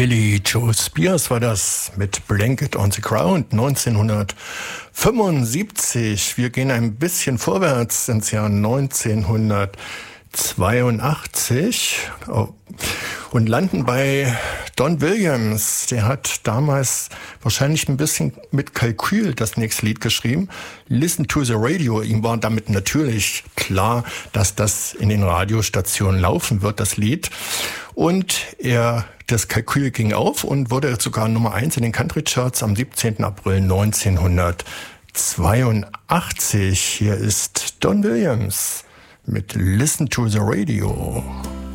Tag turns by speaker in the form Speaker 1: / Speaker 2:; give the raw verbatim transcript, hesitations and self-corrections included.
Speaker 1: Billy Joe Spears war das mit Blanket on the Ground neunzehnhundertfünfundsiebzig. Wir gehen ein bisschen vorwärts ins Jahr neunzehnhundertzweiundachtzig und landen bei Don Williams. Der hat damals wahrscheinlich ein bisschen mit Kalkül das nächste Lied geschrieben. Listen to the Radio. Ihm war damit natürlich klar, dass das in den Radiostationen laufen wird, das Lied. Und er, das Kalkül ging auf und wurde sogar Nummer eins in den Country Charts am siebzehnten April neunzehnhundertzweiundachtzig. Hier ist Don Williams mit Listen to the Radio.